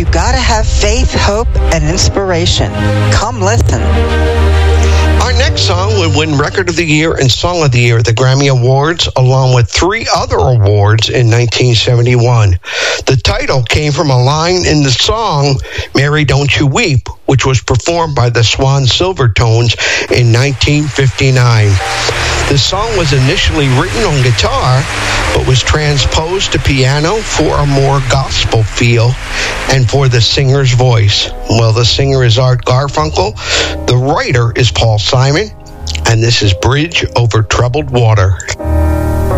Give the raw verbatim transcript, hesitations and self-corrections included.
You gotta have faith, hope, and inspiration. Come listen. Our next song would win Record of the Year and Song of the Year at the Grammy Awards, along with three other awards in nineteen seventy-one. The title came from a line in the song, Mary Don't You Weep, which was performed by the Swan Silvertones in nineteen fifty-nine. The song was initially written on guitar, but was transposed to piano for a more gospel feel and for the singer's voice. Well, the singer is Art Garfunkel, the writer is Paul Simon, and this is Bridge Over Troubled Water.